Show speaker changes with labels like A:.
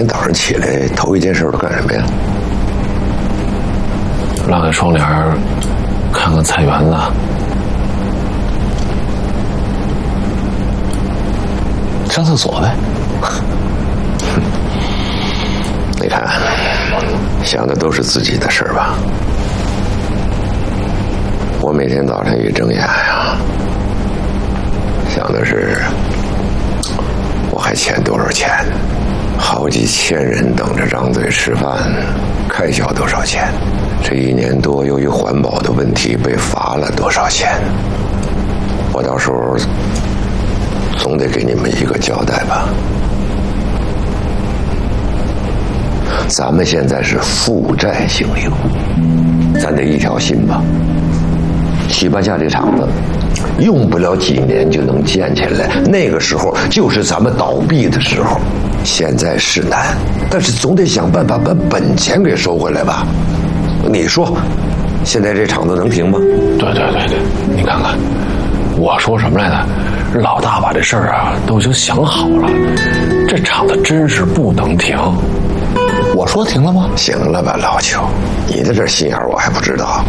A: 天早上起来头一件事都干什么呀？
B: 拉开窗帘看看菜园子，上厕所呗。
A: 你看，想的都是自己的事儿吧？我每天早上一睁眼呀，想的是我还欠多少钱，好几千人等着张嘴吃饭，开销多少钱？这1年多由于环保的问题被罚了多少钱？我到时候总得给你们一个交代吧。咱们现在是负债兴灵，咱得一条心吧。西八下这厂子用不了几年就能建起来，那个时候就是咱们倒闭的时候。现在是难，但是总得想办法把本钱给收回来吧。你说，现在这厂子能停吗？
B: 对，你看看，我说什么来着？老大把这事儿啊都已经想好了，这厂子真是不能停。我说停了吗？
A: 行了吧，老邱，你的这心眼我还不知道。